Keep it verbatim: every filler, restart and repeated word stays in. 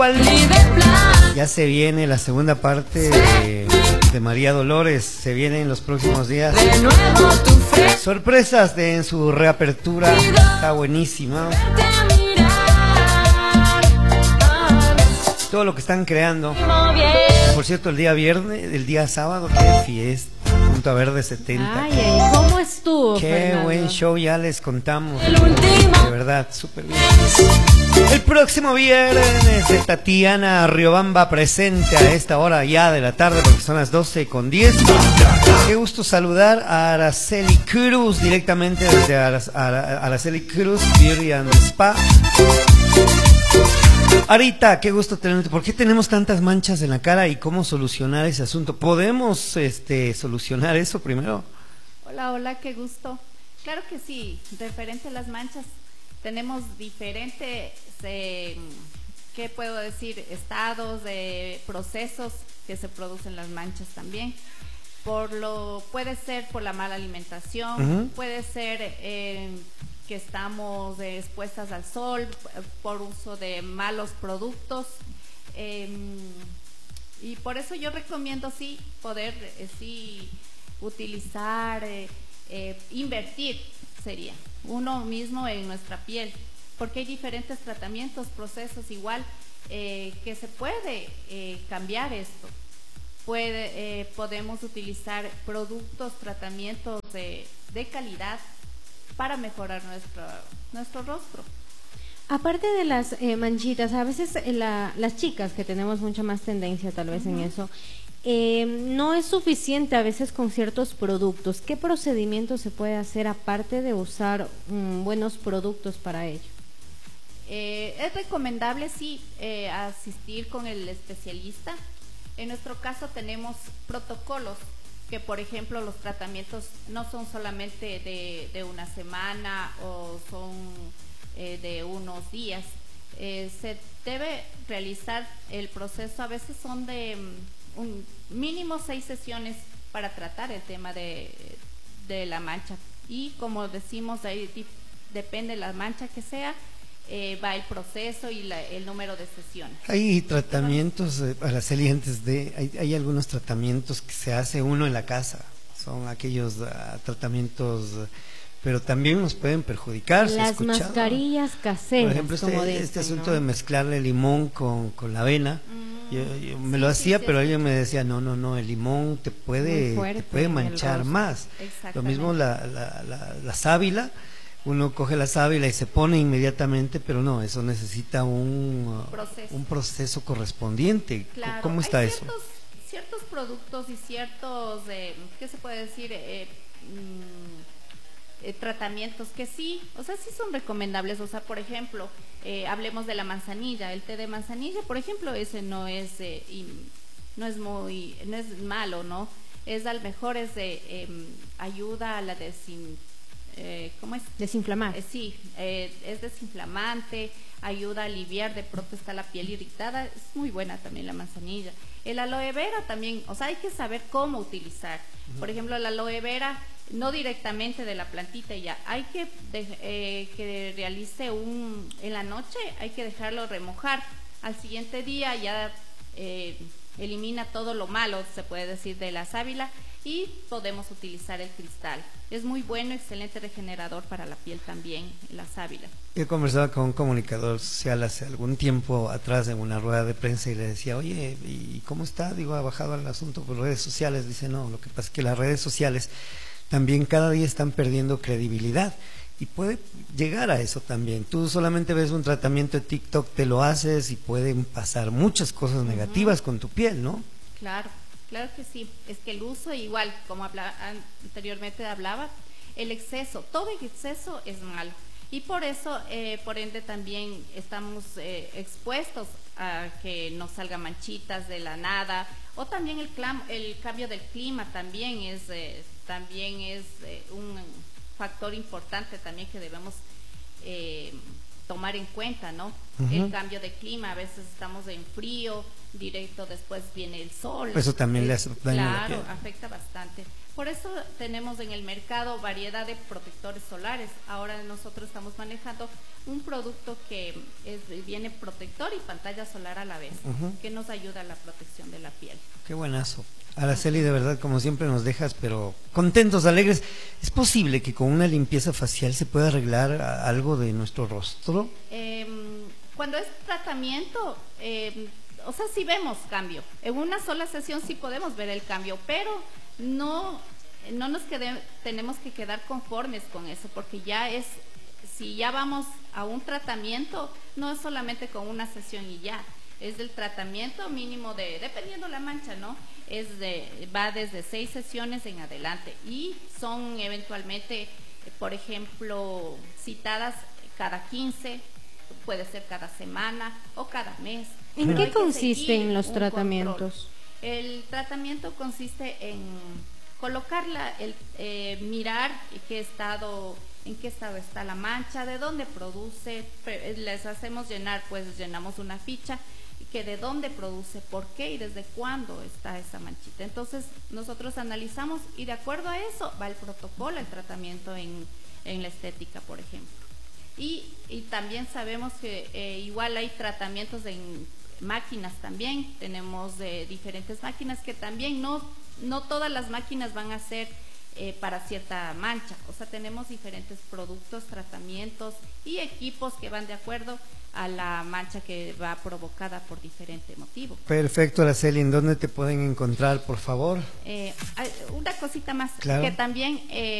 Ya se viene la segunda parte de, de María Dolores, se viene en los próximos días. Sorpresas de, en su reapertura, está buenísima. Todo lo que están creando. Por cierto, el día viernes, el día sábado, qué fiesta. Punta Verde setenta. Ay, ay, ¿cómo estuvo, Qué Fernando? buen show, ya les contamos. De verdad, súper bien. El próximo viernes de Tatiana Riobamba presente a esta hora ya de la tarde, porque son las doce con diez. Qué gusto saludar a Araceli Cruz, directamente desde Ara- Ara- Araceli Cruz Beauty and Spa. Arita, qué gusto tenerte. ¿Por qué tenemos tantas manchas en la cara y cómo solucionar ese asunto? ¿Podemos este, solucionar eso primero? Hola, hola, qué gusto. Claro que sí, referente a las manchas, tenemos diferentes, eh, ¿qué puedo decir? Estados de procesos que se producen las manchas también. Por lo, puede ser por la mala alimentación, uh-huh. puede ser eh, que estamos eh, expuestas al sol, por uso de malos productos, eh, y por eso yo recomiendo sí poder eh, sí utilizar, eh, eh, invertir sería uno mismo en nuestra piel, porque hay diferentes tratamientos, procesos igual eh, que se puede eh, cambiar esto. Puede, eh, podemos utilizar productos, tratamientos de, de calidad para mejorar nuestro, nuestro rostro. Aparte de las eh, manchitas, a veces eh, la, las chicas que tenemos mucha más tendencia tal vez uh-huh. en eso, eh, no es suficiente a veces con ciertos productos. ¿Qué procedimiento se puede hacer aparte de usar um, buenos productos para ello? Eh, es recomendable sí eh, asistir con el especialista. En nuestro caso tenemos protocolos que, por ejemplo, los tratamientos no son solamente de, de una semana o son eh, de unos días. Eh, se debe realizar el proceso, a veces son de un mínimo seis sesiones para tratar el tema de, de la mancha. Y como decimos, ahí depende de la mancha que sea, Eh, va el proceso y la, el número de sesiones. Hay tratamientos, eh, Araceli, antes de, hay, hay algunos tratamientos que se hace uno en la casa, son aquellos uh, tratamientos, uh, pero también nos pueden perjudicar. Las mascarillas caseras. Por ejemplo, este, dicen, este asunto, ¿no?, de mezclarle limón con, con la avena. Mm, yo, yo me sí, lo hacía, sí, pero sí, alguien me decía, no, no, no, el limón te puede, te puede manchar más. Lo mismo la, la, la, la sábila. Uno coge la sábila y se pone inmediatamente, pero no, eso necesita un proceso, un proceso correspondiente. Claro, ¿Cómo está hay eso? Ciertos, ciertos productos y ciertos, eh, ¿qué se puede decir? Eh, mm, eh, tratamientos que sí, o sea, sí son recomendables. O sea, por ejemplo, eh, hablemos de la manzanilla, el té de manzanilla, por ejemplo, ese no es, eh, y, no es muy, no es malo, ¿no? Es al mejor, es de, eh, ayuda a la desinfección. Eh, ¿Cómo es? Desinflamar. Eh, sí, eh, es desinflamante, ayuda a aliviar, de pronto está la piel irritada, es muy buena también la manzanilla. El aloe vera también, o sea, hay que saber cómo utilizar. Uh-huh. Por ejemplo, el aloe vera, no directamente de la plantita ya, hay que de, eh, que realice un, en la noche hay que dejarlo remojar, al siguiente día ya eh, elimina todo lo malo, se puede decir, de la sábila, y podemos utilizar el cristal. Es muy bueno, excelente regenerador para la piel también, la sábila. He conversado con un comunicador social hace algún tiempo atrás en una rueda de prensa y le decía, oye, ¿y cómo está? Digo, ha bajado el asunto por redes sociales. Dice, no, lo que pasa es que las redes sociales también cada día están perdiendo credibilidad. Y puede llegar a eso también. Tú solamente ves un tratamiento de TikTok, te lo haces y pueden pasar muchas cosas negativas uh-huh. con tu piel, ¿no? Claro. Claro que sí, es que el uso igual, como habla, anteriormente hablaba, el exceso, todo el exceso es malo y por eso, eh, por ende también estamos eh, expuestos a que nos salgan manchitas de la nada, o también el, clam, el cambio del clima también es, eh, también es eh, un factor importante también que debemos eh, tomar en cuenta, ¿no? Uh-huh. El cambio de clima, a veces estamos en frío, directo después viene el sol. Eso también le hace daño a la piel. Claro, afecta bastante. Por eso tenemos en el mercado variedad de protectores solares. Ahora nosotros estamos manejando un producto que es, viene protector y pantalla solar a la vez, uh-huh. que nos ayuda a la protección de la piel. Qué buenazo. Araceli, de verdad, como siempre nos dejas, pero contentos, alegres. ¿Es posible que con una limpieza facial se pueda arreglar algo de nuestro rostro? Eh, cuando es tratamiento, eh, o sea, sí vemos cambio. En una sola sesión sí podemos ver el cambio, pero no, no nos quede, tenemos que quedar conformes con eso, porque ya es, si ya vamos a un tratamiento, no es solamente con una sesión y ya. Es del tratamiento mínimo de, dependiendo la mancha, ¿no? Es de, va desde seis sesiones en adelante y son eventualmente, por ejemplo, citadas cada quince, puede ser cada semana o cada mes. ¿En qué consisten los tratamientos? Control. El tratamiento consiste en colocarla, el, eh, mirar qué estado, en qué estado está la mancha, de dónde produce, les hacemos llenar, pues llenamos una ficha que de dónde produce, por qué y desde cuándo está esa manchita. Entonces nosotros analizamos y de acuerdo a eso va el protocolo, el tratamiento en, en la estética, por ejemplo. Y, y también sabemos que eh, igual hay tratamientos en máquinas también, tenemos de diferentes máquinas que también no, no todas las máquinas van a ser eh, para cierta mancha, o sea, tenemos diferentes productos, tratamientos y equipos que van de acuerdo a la mancha que va provocada por diferente motivo. Perfecto, Araceli, ¿en dónde te pueden encontrar, por favor? Eh, una cosita más, claro. que también... Eh,